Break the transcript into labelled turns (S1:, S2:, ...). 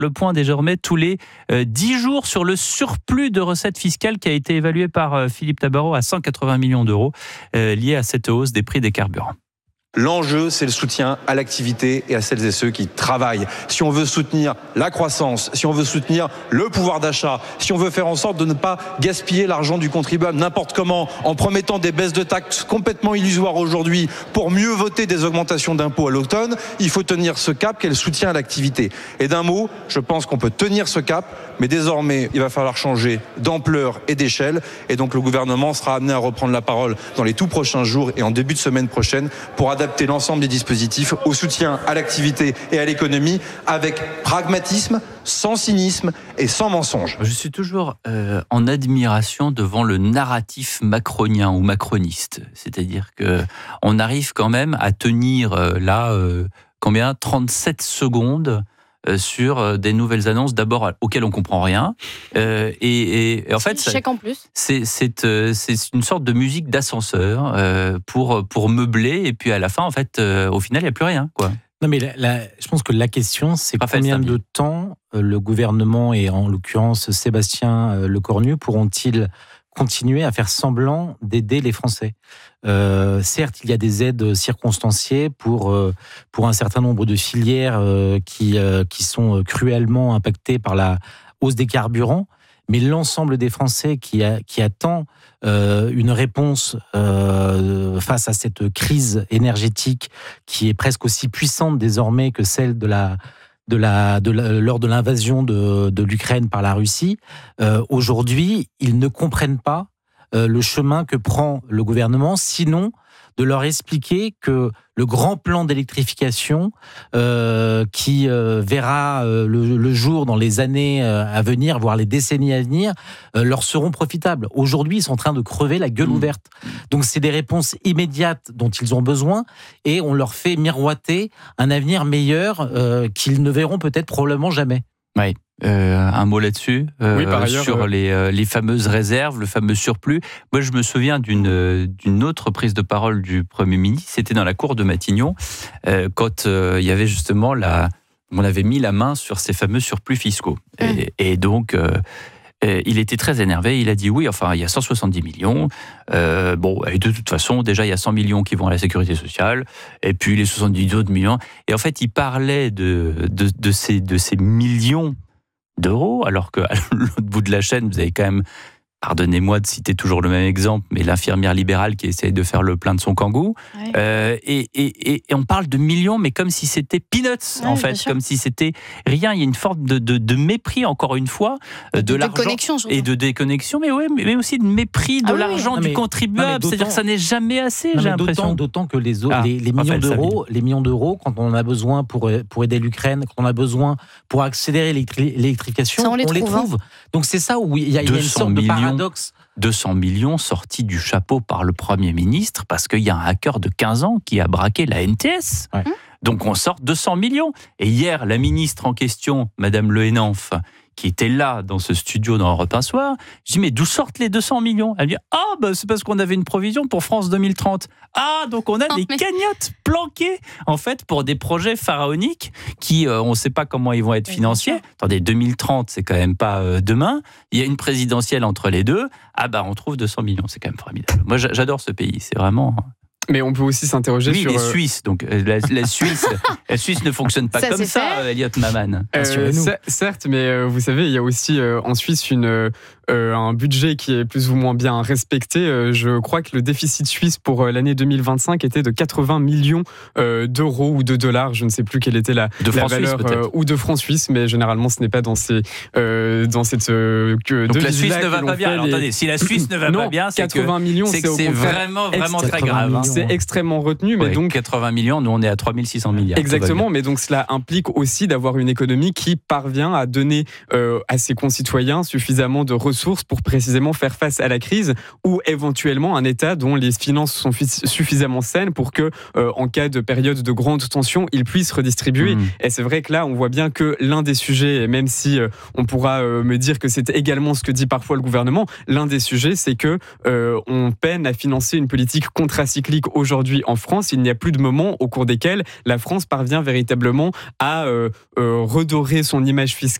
S1: le point désormais tous les 10 jours sur le surplus de recettes fiscales qui a été évalué par Philippe Tabarot à 180 millions d'euros lié à cette hausse des prix des carburants.
S2: L'enjeu, c'est le soutien à l'activité et à celles et ceux qui travaillent. Si on veut soutenir la croissance, si on veut soutenir le pouvoir d'achat, si on veut faire en sorte de ne pas gaspiller l'argent du contribuable n'importe comment, en promettant des baisses de taxes complètement illusoires aujourd'hui pour mieux voter des augmentations d'impôts à l'automne, il faut tenir ce cap qu'est le soutien à l'activité. Et d'un mot, je pense qu'on peut tenir ce cap, mais désormais, il va falloir changer d'ampleur et d'échelle. Et donc le gouvernement sera amené à reprendre la parole dans les tout prochains jours et en début de semaine prochaine pour adapter l'ensemble des dispositifs au soutien à l'activité et à l'économie avec pragmatisme, sans cynisme et sans mensonge.
S1: Je suis toujours en admiration devant le narratif macronien ou macroniste. C'est-à-dire qu'on arrive quand même à tenir 37 secondes sur des nouvelles annonces, d'abord auxquelles on ne comprend rien. Et en fait,
S3: chèque en plus.
S1: C'est une sorte de musique d'ascenseur pour meubler. Et puis à la fin, en fait, au final, il n'y a plus rien, quoi.
S4: Non, mais je pense que la question, c'est combien de temps le gouvernement, et en l'occurrence Sébastien Lecornu, pourront-ils continuer à faire semblant d'aider les Français. Certes, il y a des aides circonstanciées pour un certain nombre de filières qui sont cruellement impactées par la hausse des carburants, mais l'ensemble des Français qui attend une réponse face à cette crise énergétique qui est presque aussi puissante désormais que celle lors de l'invasion de l'Ukraine par la Russie, aujourd'hui, ils ne comprennent pas le chemin que prend le gouvernement, sinon de leur expliquer que le grand plan d'électrification qui verra le jour dans les années à venir, voire les décennies à venir, leur seront profitables. Aujourd'hui, ils sont en train de crever la gueule ouverte. Donc, c'est des réponses immédiates dont ils ont besoin et on leur fait miroiter un avenir meilleur qu'ils ne verront peut-être probablement jamais.
S1: Oui. Un mot là-dessus,
S5: oui, par ailleurs,
S1: sur les fameuses réserves, le fameux surplus. Moi, je me souviens d'une autre prise de parole du Premier ministre, c'était dans la cour de Matignon, quand il y avait justement on avait mis la main sur ces fameux surplus fiscaux. Et donc, il était très énervé, il a dit oui, enfin, il y a 170 millions, et de toute façon, déjà, il y a 100 millions qui vont à la sécurité sociale, et puis les 70 autres millions. Et en fait, il parlait de ces millions d'euros, alors qu'à l'autre bout de la chaîne, vous avez quand même, pardonnez-moi de citer toujours le même exemple, mais l'infirmière libérale qui essaye de faire le plein de son kangou. Ouais. Et on parle de millions, mais comme si c'était peanuts, en fait, comme si c'était rien. Il y a une forme de mépris, encore une fois, de l'argent et de déconnexion, mais aussi de mépris de l'argent du contribuable. C'est-à-dire que ça n'est jamais assez, j'ai l'impression.
S4: D'autant que les millions d'euros, quand on a besoin pour aider l'Ukraine, quand on a besoin pour accélérer l'électrification, on les trouve. Donc c'est ça où il y a une sorte de paradoxe.
S1: 200 millions sortis du chapeau par le Premier ministre parce qu'il y a un hacker de 15 ans qui a braqué la NTS. Ouais. Donc on sort 200 millions. Et hier, la ministre en question, Madame Le Henanff, qui était là dans ce studio dans Europe 1 Soir, je dis mais d'où sortent les 200 millions ? Elle dit c'est parce qu'on avait une provision pour France 2030. Donc on a des cagnottes planquées en fait pour des projets pharaoniques qui on ne sait pas comment ils vont être financés. Attendez, 2030 c'est quand même pas demain. Il y a une présidentielle entre les deux. On trouve 200 millions, c'est quand même formidable. Moi j'adore ce pays, c'est vraiment.
S5: Mais on peut aussi s'interroger sur...
S1: les Suisses. Donc, la Suisse ne fonctionne pas comme ça, Elliot Maman.
S5: Certes, mais vous savez, il y a aussi en Suisse un budget qui est plus ou moins bien respecté. Je crois que le déficit suisse pour l'année 2025 était de 80 millions d'euros ou de dollars. Je ne sais plus quelle était la valeur ou de francs suisses, mais généralement, ce n'est pas dans cette
S1: donc la Suisse ne va pas bien. Alors, attendez, si la Suisse ne va pas bien, c'est
S5: 80 millions,
S1: c'est vraiment très grave.
S5: C'est extrêmement retenu, mais donc
S1: 80 millions, nous on est à 3600 milliards.
S5: Exactement, mais donc cela implique aussi d'avoir une économie qui parvient à donner à ses concitoyens suffisamment de ressources pour précisément faire face à la crise, ou éventuellement un État dont les finances sont suffisamment saines pour que, en cas de période de grande tension, il puisse redistribuer. Et c'est vrai que là, on voit bien que l'un des sujets, même si on pourra me dire que c'est également ce que dit parfois le gouvernement, l'un des sujets, c'est que on peine à financer une politique contracyclique s'applique aujourd'hui en France, il n'y a plus de moments au cours desquels la France parvient véritablement à redorer son image fiscale